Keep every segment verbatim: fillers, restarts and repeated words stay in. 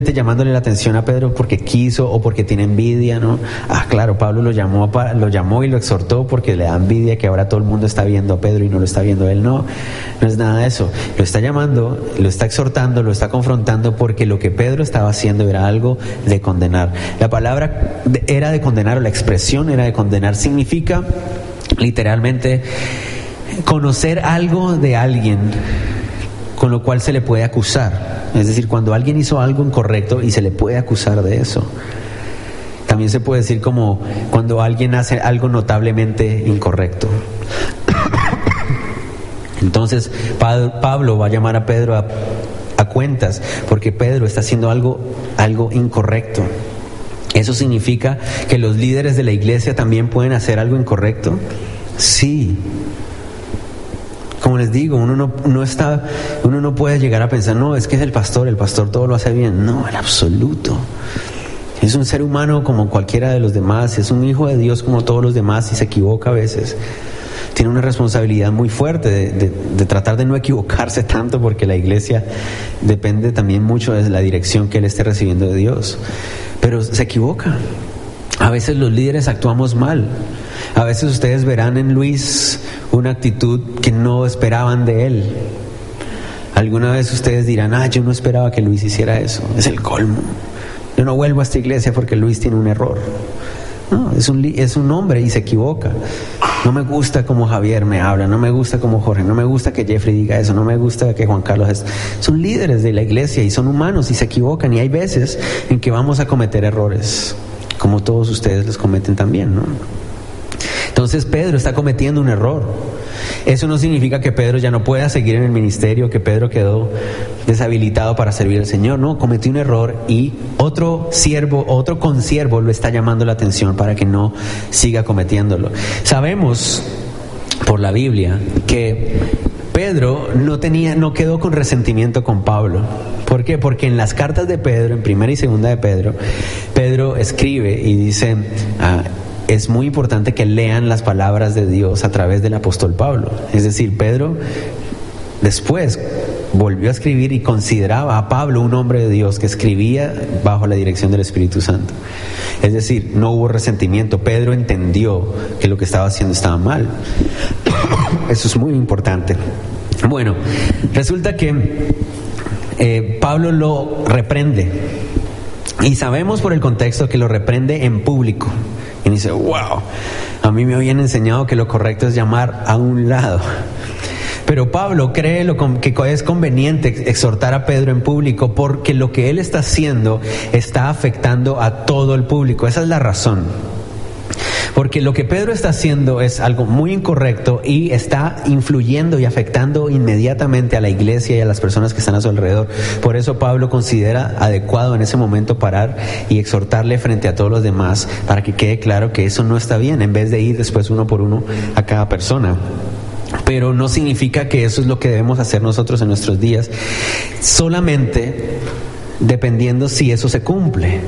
llamándole la atención a Pedro porque quiso o porque tiene envidia, ¿no? Ah, claro, Pablo lo llamó, lo llamó y lo exhortó porque le da envidia que ahora todo el mundo está viendo a Pedro y no lo está viendo él. No, no es nada de eso. Lo está llamando, lo está exhortando, lo está confrontando porque lo que Pedro estaba haciendo era algo de condenar. La palabra era de condenar, o la expresión era de condenar, significa literalmente conocer algo de alguien con lo cual se le puede acusar. Es decir, cuando alguien hizo algo incorrecto y se le puede acusar de eso. También se puede decir como cuando alguien hace algo notablemente incorrecto. Entonces Pablo va a llamar a Pedro a, a cuentas porque Pedro está haciendo algo, algo incorrecto. ¿Eso significa que los líderes de la iglesia también pueden hacer algo incorrecto? Sí. Como les digo, uno no, no está, uno no puede llegar a pensar, no, es que es el pastor, el pastor todo lo hace bien. No, en absoluto. Es un ser humano como cualquiera de los demás, es un hijo de Dios como todos los demás y se equivoca a veces. Tiene una responsabilidad muy fuerte de, de, de tratar de no equivocarse tanto, porque la iglesia depende también mucho de la dirección que él esté recibiendo de Dios. Pero se equivoca. A veces los líderes actuamos mal. A veces ustedes verán en Luis una actitud que no esperaban de él. Alguna vez ustedes dirán, ah, yo no esperaba que Luis hiciera eso. Es el colmo. Yo no vuelvo a esta iglesia porque Luis tiene un error. No, es un, es un hombre y se equivoca. No me gusta como Javier me habla, no me gusta como Jorge, no me gusta que Jeffrey diga eso, no me gusta que Juan Carlos es... Son líderes de la iglesia y son humanos y se equivocan, y hay veces en que vamos a cometer errores, como todos ustedes los cometen también, ¿no? Entonces Pedro está cometiendo un error. Eso no significa que Pedro ya no pueda seguir en el ministerio, que Pedro quedó deshabilitado para servir al Señor. No, cometió un error y otro siervo, otro consiervo lo está llamando la atención para que no siga cometiéndolo. Sabemos por la Biblia que Pedro no tenía, no quedó con resentimiento con Pablo. ¿Por qué? Porque en las cartas de Pedro, en primera y segunda de Pedro, Pedro escribe y dice... Ah, es muy importante que lean las palabras de Dios a través del apóstol Pablo. Es decir, Pedro después volvió a escribir y consideraba a Pablo un hombre de Dios que escribía bajo la dirección del Espíritu Santo. Es decir, no hubo resentimiento. Pedro entendió que lo que estaba haciendo estaba mal. Eso es muy importante. Bueno, resulta que eh, Pablo lo reprende. Y sabemos por el contexto que lo reprende en público. Y dice, wow, a mí me habían enseñado que lo correcto es llamar a un lado. Pero Pablo cree lo que es conveniente exhortar a Pedro en público porque lo que él está haciendo está afectando a todo el público. Esa es la razón. Porque lo que Pedro está haciendo es algo muy incorrecto y está influyendo y afectando inmediatamente a la iglesia y a las personas que están a su alrededor. Por eso Pablo considera adecuado en ese momento parar y exhortarle frente a todos los demás para que quede claro que eso no está bien, en vez de ir después uno por uno a cada persona. Pero no significa que eso es lo que debemos hacer nosotros en nuestros días, solamente dependiendo si eso se cumple.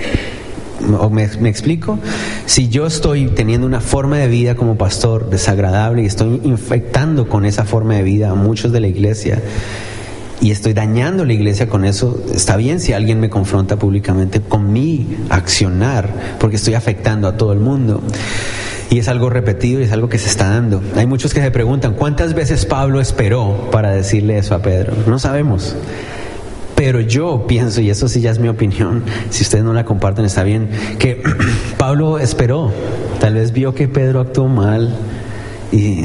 ¿O me, me explico? Si yo estoy teniendo una forma de vida como pastor desagradable y estoy infectando con esa forma de vida a muchos de la iglesia y estoy dañando la iglesia con eso, está bien si alguien me confronta públicamente con mi accionar, porque estoy afectando a todo el mundo. Y es algo repetido y es algo que se está dando. Hay muchos que se preguntan, ¿cuántas veces Pablo esperó para decirle eso a Pedro? No sabemos. Pero yo pienso, y eso sí ya es mi opinión, si ustedes no la comparten está bien, que Pablo esperó, tal vez vio que Pedro actuó mal y,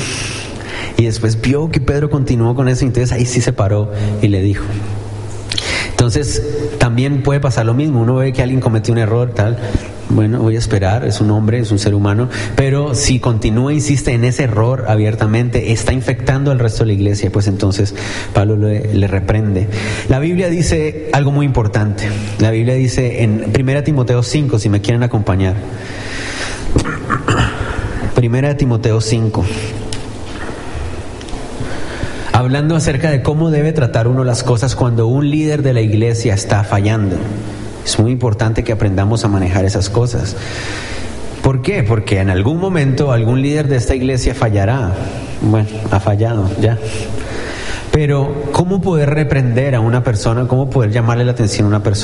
y después vio que Pedro continuó con eso, y entonces ahí sí se paró y le dijo. Entonces también puede pasar lo mismo, uno ve que alguien cometió un error, tal, bueno, voy a esperar, es un hombre, es un ser humano, pero si continúa, insiste en ese error abiertamente, está infectando al resto de la iglesia, pues entonces Pablo le, le reprende. La Biblia dice algo muy importante. La Biblia dice en primera Timoteo cinco, si me quieren acompañar. primera Timoteo cinco. Hablando acerca de cómo debe tratar uno las cosas cuando un líder de la iglesia está fallando. Es muy importante que aprendamos a manejar esas cosas. ¿Por qué? Porque en algún momento algún líder de esta iglesia fallará. Bueno, ha fallado ya. Pero, ¿cómo poder reprender a una persona? ¿Cómo poder llamarle la atención a una persona?